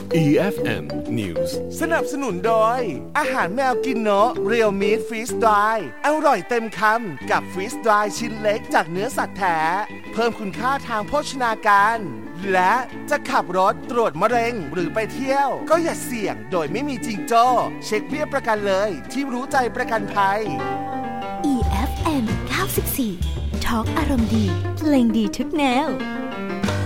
EFM News สนับสนุนโดยอาหารแมวกินเนาะเรียวมีทฟรีสไดร์อร่อยเต็มคำกับฟรีสไดร์ชิ้นเล็กจากเนื้อสัตว์แท้เพิ่มคุณค่าทางโภชนาการและจะขับรถตรวจมะเร็งหรือไปเที่ยวก็อย่าเสี่ยงโดยไม่มีจิงโจ้เช็คเบี้ยประกันเลยที่รู้ใจประกันภัย EFM 94 ทอล์กอารมณ์ดีเพลงดีทุกแนว